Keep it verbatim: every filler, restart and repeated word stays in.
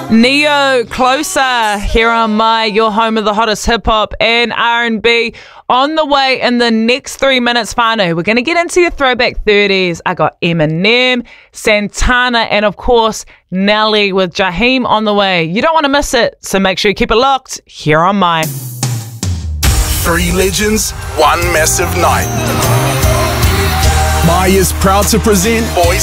Neo, Closer, here on my, your home of the hottest hip-hop and R and B. On the way in the next three minutes, whānau, we're going to get into your throwback thirties. I got Eminem, Santana, and of course, Nelly with Jaheim on the way. You don't want to miss it, so make sure you keep it locked here on my. Three legends, one massive night. My is proud to present Boys